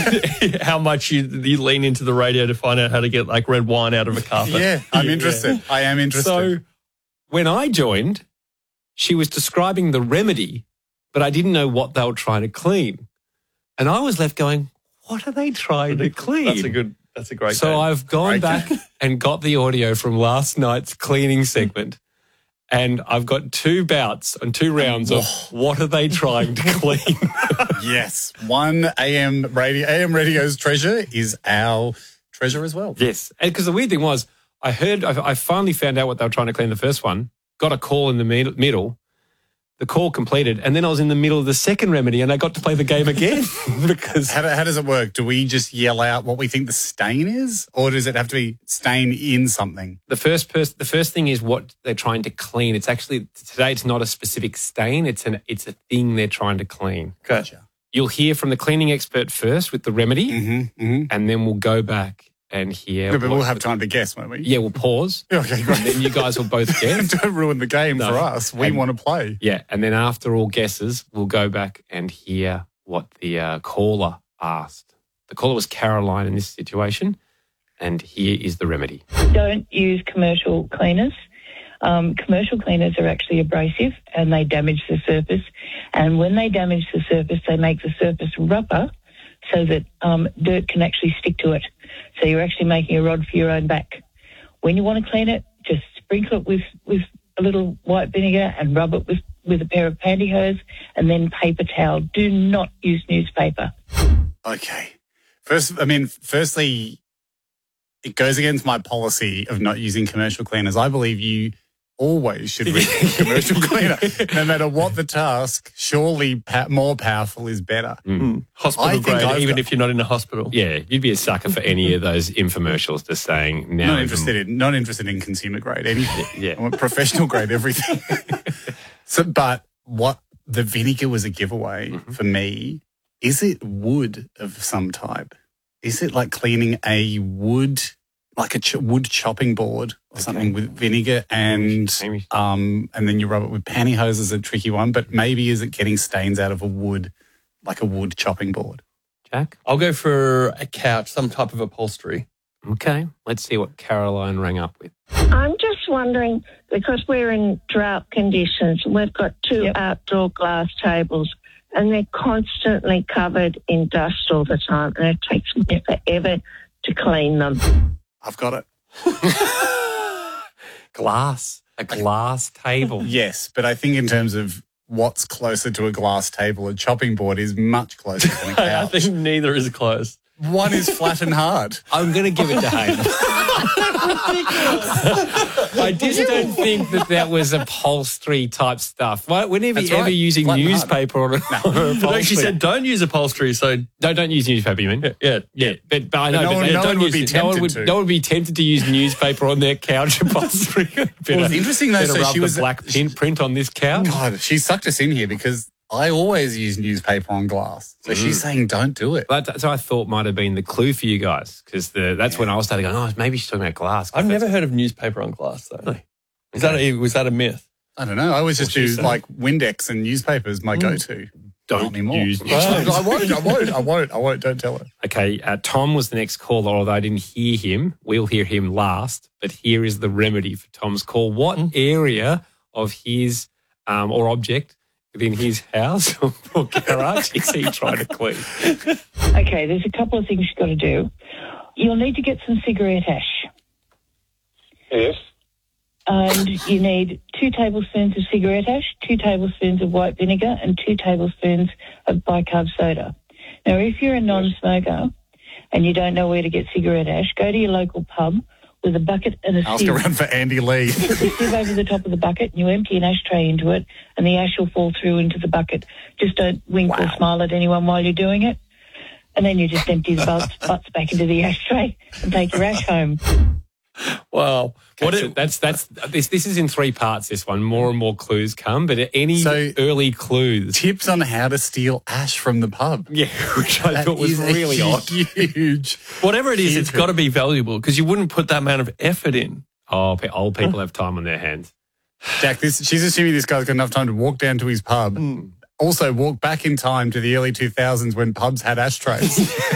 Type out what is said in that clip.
how much you lean into the radio to find out how to get like red wine out of a carpet. Yeah, I'm interested. Yeah. I am interested. So when I joined, she was describing the remedy, but I didn't know what they were trying to clean. And I was left going, what are they trying to clean? That's a great So game. I've gone back and got the audio from last night's cleaning segment. And I've got 2 bouts and 2 rounds of what are they trying to clean? Yes. One AM Radio's treasure is our treasure as well. Yes. And because the weird thing was, I finally found out what they were trying to clean the first one, got a call in the middle, the call completed, and then I was in the middle of the second remedy and I got to play the game again. Because How does it work? Do we just yell out what we think the stain is? Or does it have to be stain in something? the first thing is what they're trying to clean. It's actually, today it's not a specific stain, it's a thing they're trying to clean. Gotcha. You'll hear from the cleaning expert first with the remedy, and then we'll go back and hear. No, but we'll have time to guess, won't we? Yeah, we'll pause. Okay, great. And then you guys will both guess. Don't ruin the game for us. We want to play. Yeah, and then after all guesses, we'll go back and hear what the caller asked. The caller was Caroline in this situation, and here is the remedy. Don't use commercial cleaners. Commercial cleaners are actually abrasive and they damage the surface. And when they damage the surface, they make the surface rougher so that dirt can actually stick to it. So you're actually making a rod for your own back. When you want to clean it, just sprinkle it with a little white vinegar and rub it with a pair of pantyhose and then paper towel. Do not use newspaper. Okay. Firstly, it goes against my policy of not using commercial cleaners. I believe you always should read a commercial cleaner. No matter what the task, surely more powerful is better. Hospital grade, even if you're not in a hospital. Yeah, you'd be a sucker for any of those infomercials just saying now. Not interested in consumer grade anything. Yeah. I want professional grade everything. But what the vinegar was a giveaway for me. Is it wood of some type? Is it like cleaning a wood, like a wood chopping board or something with vinegar and then you rub it with pantyhose is a tricky one, but maybe is it getting stains out of a wood, like a wood chopping board? Jack? I'll go for a couch, some type of upholstery. Okay, let's see what Caroline rang up with. I'm just wondering, because we're in drought conditions, we've got 2 outdoor glass tables and they're constantly covered in dust all the time and it takes me forever to clean them. I've got it. A glass table. Yes, but I think in terms of what's closer to a glass table, a chopping board is much closer than a couch. I think neither is close. One is flat and hard. I'm going to give it to Hayden. I just don't think that was upholstery type stuff. Whenever you're ever using newspaper on upholstery. But she said don't use upholstery, so... Don't use newspaper, you mean? Yeah. But I know, no one would be tempted to. No one would be tempted to use newspaper on their couch upholstery. It's interesting though, so rub she was... the black print on this couch. God, she sucked us in here because I always use newspaper on glass. So she's saying don't do it. So I thought might have been the clue for you guys because that's when I was starting going, oh, maybe she's talking about glass. I've never heard of newspaper on glass, though. Really? Was that a myth? I don't know. I always just do like Windex and newspaper as my go-to. Don't use newspaper. I won't. Don't tell her. Okay, Tom was the next caller, although I didn't hear him. We'll hear him last, but here is the remedy for Tom's call. What area of his or object within his house or garage is he trying to clean? Okay, there's a couple of things you've got to do. You'll need to get some cigarette ash. Yes. And you need 2 tablespoons of cigarette ash, 2 tablespoons of white vinegar, and 2 tablespoons of bicarb soda. Now, if you're a non-smoker and you don't know where to get cigarette ash, go to your local pub with a bucket and a sieve. Ask around for Andy Lee. Put the sieve over the top of the bucket and you empty an ashtray into it and the ash will fall through into the bucket. Just don't wink or smile at anyone while you're doing it. And then you just empty the butts back into the ashtray and take your ash home. Wow. Okay, this is in 3 parts, this one. More and more clues come, but any early clues? Tips on how to steal ash from the pub. Yeah, which I thought was really odd. Huge. Whatever it is, it's got to be valuable because you wouldn't put that amount of effort in. Oh, old people have time on their hands. Jack, she's assuming this guy's got enough time to walk down to his pub. Also, walk back in time to the early 2000s when pubs had ashtrays.